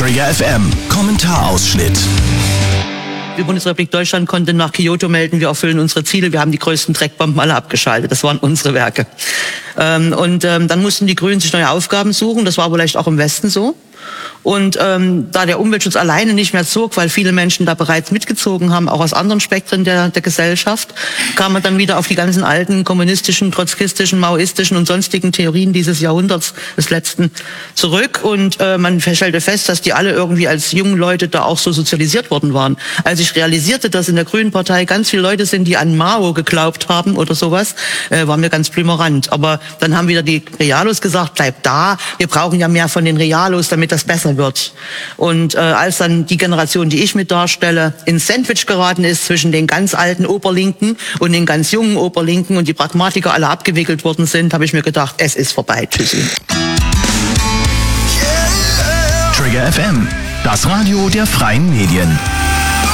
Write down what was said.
Trigger FM, Kommentarausschnitt. Die Bundesrepublik Deutschland konnte nach Kyoto melden, wir erfüllen unsere Ziele, wir haben die größten Dreckbomben alle abgeschaltet. Das waren unsere Werke. Dann mussten die Grünen sich neue Aufgaben suchen, das war vielleicht auch im Westen so. Und da der Umweltschutz alleine nicht mehr zog, weil viele Menschen da bereits mitgezogen haben, auch aus anderen Spektren der Gesellschaft, kam man dann wieder auf die ganzen alten kommunistischen, trotzkistischen, maoistischen und sonstigen Theorien dieses Jahrhunderts, des letzten, zurück. Und man stellte fest, dass die alle irgendwie als jungen Leute da auch so sozialisiert worden waren. Als ich realisierte, dass in der Grünen Partei ganz viele Leute sind, die an Mao geglaubt haben oder sowas, war mir ganz blümerant. Aber dann haben wieder die Realos gesagt, bleibt da, wir brauchen ja mehr von den Realos, damit das besser wird. Und als dann die Generation, die ich mit darstelle, ins Sandwich geraten ist zwischen den ganz alten Oberlinken und den ganz jungen Oberlinken und die Pragmatiker alle abgewickelt worden sind, habe ich mir gedacht, es ist vorbei. Tschüssi. Trigger FM, das Radio der freien Medien.